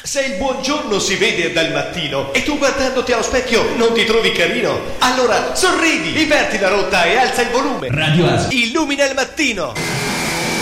Se il buongiorno si vede dal mattino e tu guardandoti allo specchio non ti trovi carino, allora sorridi, inverti la rotta e alza il volume. Radio Asia Illumina il mattino.